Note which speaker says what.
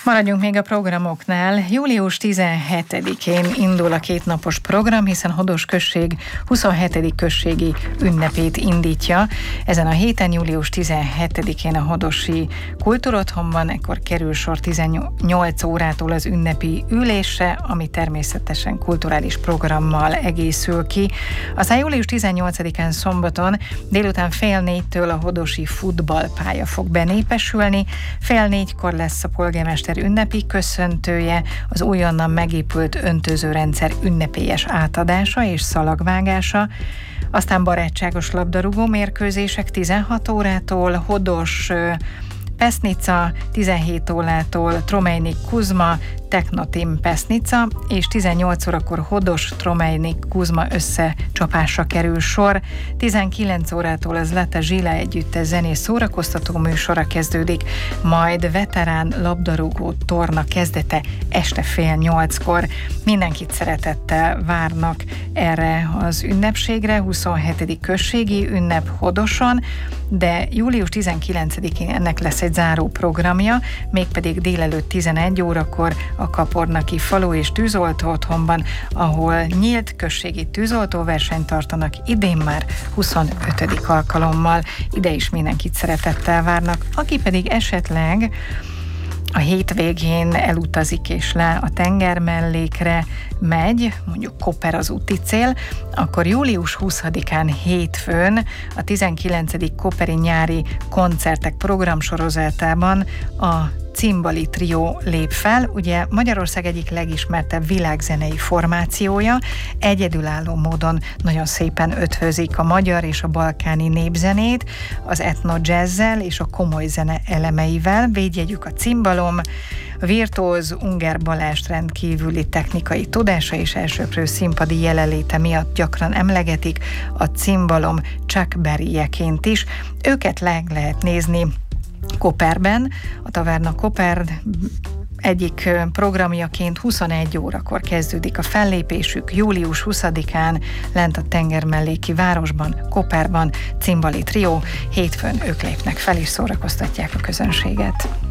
Speaker 1: Maradjunk még a programoknál. Július 17-én indul a kétnapos program, hiszen Hodos község 27. községi ünnepét indítja. Ezen a héten, július 17-én a Hodosi Kultúrotthonban, ekkor kerül sor 18 órától az ünnepi ülésre, ami természetesen kulturális programmal egészül ki. Aztán július 18-án szombaton délután 3:30 a hodosi futballpálya fog benépesülni. 3:30 lesz a polgármester ünnepi köszöntője, az újonnan megépült öntözőrendszer ünnepélyes átadása és szalagvágása, aztán barátságos labdarúgó mérkőzések 16 órától, Hodos Pesnica 17 órától, Tromejnik Kuzma, Technotim Pesnica, és 18 órakor Hodos Tromejnik Kuzma összecsapásra kerül sor. 19 órától az Zlata Zsila együttes zenés szórakoztató műsora kezdődik, majd veterán labdarúgó torna kezdete este 7:30. Mindenkit szeretettel várnak erre az ünnepségre, 27. községi ünnep Hodoson, de július 19-én ennek lesz egy záró programja, mégpedig délelőtt 11 órakor a Kapornaki Falu és Tűzoltó Otthonban, ahol nyílt községi tűzoltóversenyt tartanak, idén már 25. alkalommal. Ide is mindenkit szeretettel várnak. Aki pedig esetleg a hétvégén elutazik és le a tengermellékre megy, mondjuk Koper az úti cél, akkor július 20-án hétfőn a 19. Koperi nyári koncertek programsorozatában a Cimbali Trió lép fel, ugye Magyarország egyik legismertebb világzenei formációja, egyedülálló módon nagyon szépen ötvözik a magyar és a balkáni népzenét, az etno-jazzzel és a komoly zene elemeivel. Védjegyük a cimbalom, a virtuóz Ungár Balázs rendkívüli technikai tudása és elsöprő színpadi jelenléte miatt gyakran emlegetik a cimbalom Chuck Berry-jeként is. Őket lehet nézni Koperben, a Taverna Koper egyik programjaként 21 órakor kezdődik a fellépésük, július 20-án lent a tengermelléki városban, Koperban, Cimbali Trió, hétfőn ők lépnek fel és szórakoztatják a közönséget.